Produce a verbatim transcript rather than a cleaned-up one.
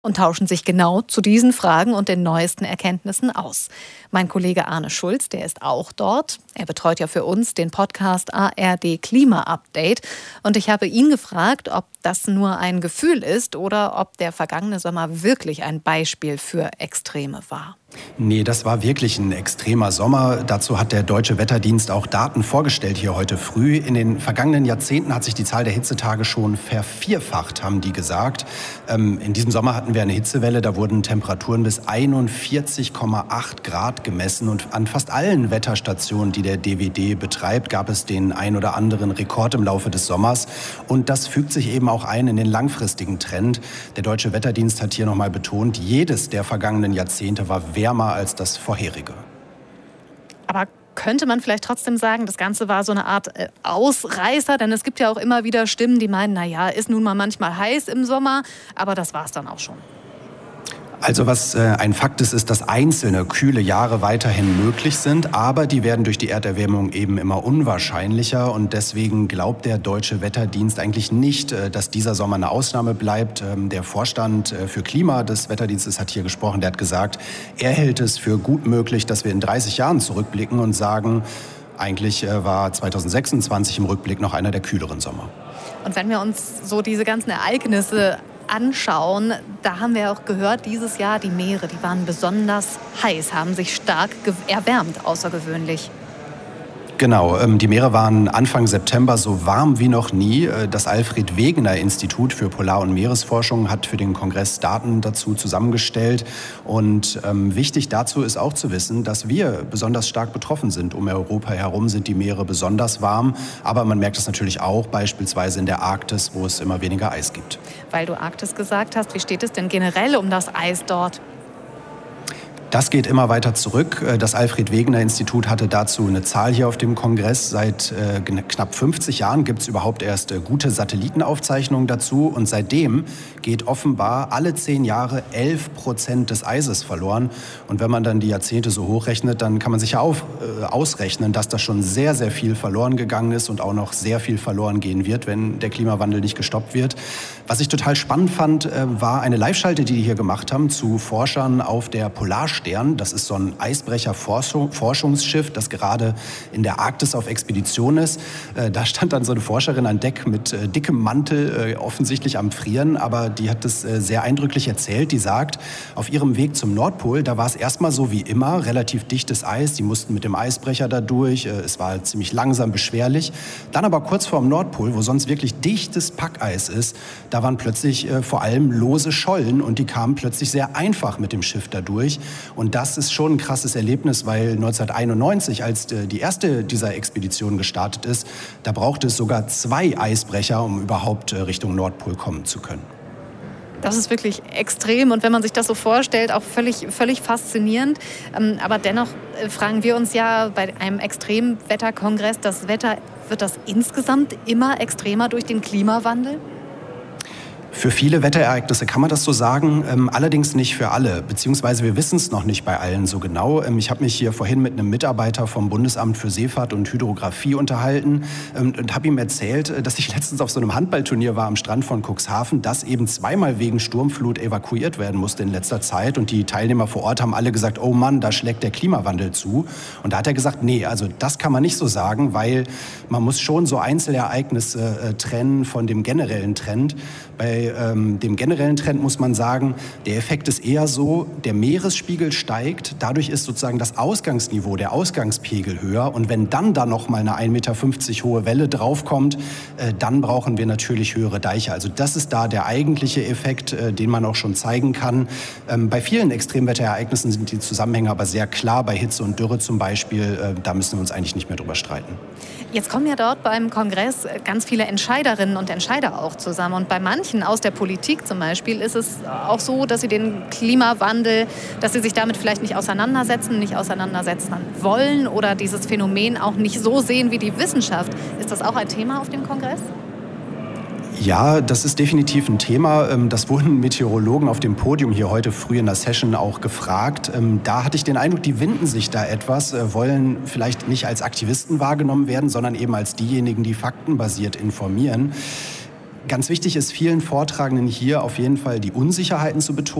und tauschen sich genau zu diesen Fragen und den neuesten Erkenntnissen aus. Mein Kollege Arne Schulz, der ist auch dort. Er betreut ja für uns den Podcast A R D Klima Update. Und ich habe ihn gefragt, ob das nur ein Gefühl ist oder ob der vergangene Sommer wirklich ein Beispiel für Extreme war. Nee, das war wirklich ein extremer Sommer. Dazu hat der Deutsche Wetterdienst auch Daten vorgestellt hier heute früh. In den vergangenen Jahrzehnten hat sich die Zahl der Hitzetage schon vervierfacht, haben die gesagt. Ähm, in diesem Sommer hatten wir eine Hitzewelle, da wurden Temperaturen bis einundvierzig Komma acht Grad gemessen. Und an fast allen Wetterstationen, die der D W D betreibt, gab es den ein oder anderen Rekord im Laufe des Sommers. Und das fügt sich eben auch ein in den langfristigen Trend. Der Deutsche Wetterdienst hat hier nochmal betont, jedes der vergangenen Jahrzehnte war wärmer als das vorherige. Aber könnte man vielleicht trotzdem sagen, das Ganze war so eine Art äh, Ausreißer? Denn es gibt ja auch immer wieder Stimmen, die meinen, naja, ist nun mal manchmal heiß im Sommer, aber das war es dann auch schon. Also was äh, ein Fakt ist, ist, dass einzelne kühle Jahre weiterhin möglich sind, aber die werden durch die Erderwärmung eben immer unwahrscheinlicher und deswegen glaubt der Deutsche Wetterdienst eigentlich nicht, äh, dass dieser Sommer eine Ausnahme bleibt. Ähm, der Vorstand äh, für Klima des Wetterdienstes hat hier gesprochen, der hat gesagt, er hält es für gut möglich, dass wir in dreißig Jahren zurückblicken und sagen, eigentlich äh, war zweitausendsechsundzwanzig im Rückblick noch einer der kühleren Sommer. Und wenn wir uns so diese ganzen Ereignisse anschauen, da haben wir auch gehört, dieses Jahr die Meere, die waren besonders heiß, haben sich stark erwärmt, außergewöhnlich. Genau, die Meere waren Anfang September so warm wie noch nie. Das Alfred-Wegener-Institut für Polar- und Meeresforschung hat für den Kongress Daten dazu zusammengestellt. Und ähm, wichtig dazu ist auch zu wissen, dass wir besonders stark betroffen sind. Um Europa herum sind die Meere besonders warm. Aber man merkt es natürlich auch beispielsweise in der Arktis, wo es immer weniger Eis gibt. Weil du Arktis gesagt hast, wie steht es denn generell um das Eis dort? Das geht immer weiter zurück. Das Alfred-Wegener-Institut hatte dazu eine Zahl hier auf dem Kongress. Seit äh, knapp fünfzig Jahren gibt es überhaupt erst äh, gute Satellitenaufzeichnungen dazu. Und seitdem geht offenbar alle zehn Jahre elf Prozent des Eises verloren. Und wenn man dann die Jahrzehnte so hochrechnet, dann kann man sich ja auf, äh, ausrechnen, dass das schon sehr, sehr viel verloren gegangen ist und auch noch sehr viel verloren gehen wird, wenn der Klimawandel nicht gestoppt wird. Was ich total spannend fand, äh, war eine Live-Schalte, die die hier gemacht haben, zu Forschern auf der Polarstern. Das ist so ein Eisbrecher-Forschungsschiff, das gerade in der Arktis auf Expedition ist. Da stand dann so eine Forscherin an Deck mit dickem Mantel, offensichtlich am Frieren, aber die hat das sehr eindrücklich erzählt. Die sagt, auf ihrem Weg zum Nordpol, da war es erstmal so wie immer, relativ dichtes Eis. Die mussten mit dem Eisbrecher da durch. Es war ziemlich langsam, beschwerlich. Dann aber kurz vor dem Nordpol, wo sonst wirklich dichtes Packeis ist, da waren plötzlich vor allem lose Schollen und die kamen plötzlich sehr einfach mit dem Schiff da durch. Und das ist schon ein krasses Erlebnis, weil neunzehnhunderteinundneunzig, als die erste dieser Expeditionen gestartet ist, da brauchte es sogar zwei Eisbrecher, um überhaupt Richtung Nordpol kommen zu können. Das ist wirklich extrem und wenn man sich das so vorstellt, auch völlig, völlig faszinierend. Aber dennoch fragen wir uns ja bei einem Extremwetterkongress, das Wetter, wird das insgesamt immer extremer durch den Klimawandel? Für viele Wetterereignisse kann man das so sagen, ähm, allerdings nicht für alle, beziehungsweise wir wissen es noch nicht bei allen so genau. Ähm, ich habe mich hier vorhin mit einem Mitarbeiter vom Bundesamt für Seefahrt und Hydrographie unterhalten ähm, und habe ihm erzählt, dass ich letztens auf so einem Handballturnier war am Strand von Cuxhaven, das eben zweimal wegen Sturmflut evakuiert werden musste in letzter Zeit und die Teilnehmer vor Ort haben alle gesagt, oh Mann, da schlägt der Klimawandel zu. Und da hat er gesagt, nee, also das kann man nicht so sagen, weil man muss schon so Einzelereignisse äh, trennen von dem generellen Trend. Bei ähm, dem generellen Trend muss man sagen, der Effekt ist eher so, der Meeresspiegel steigt, dadurch ist sozusagen das Ausgangsniveau, der Ausgangspegel höher und wenn dann da noch mal eine ein Meter fünfzig hohe Welle draufkommt, äh, dann brauchen wir natürlich höhere Deiche. Also das ist da der eigentliche Effekt, äh, den man auch schon zeigen kann. Ähm, bei vielen Extremwetterereignissen sind die Zusammenhänge aber sehr klar, bei Hitze und Dürre zum Beispiel, äh, da müssen wir uns eigentlich nicht mehr drüber streiten. Jetzt kommen ja dort beim Kongress ganz viele Entscheiderinnen und Entscheider auch zusammen und bei manchen aus der Politik zum Beispiel ist es auch so, dass sie den Klimawandel, dass sie sich damit vielleicht nicht auseinandersetzen, nicht auseinandersetzen wollen oder dieses Phänomen auch nicht so sehen wie die Wissenschaft. Ist das auch ein Thema auf dem Kongress? Ja, das ist definitiv ein Thema. Das wurden Meteorologen auf dem Podium hier heute früh in der Session auch gefragt. Da hatte ich den Eindruck, die winden sich da etwas, wollen vielleicht nicht als Aktivisten wahrgenommen werden, sondern eben als diejenigen, die faktenbasiert informieren. Ganz wichtig ist vielen Vortragenden hier auf jeden Fall die Unsicherheiten zu betonen.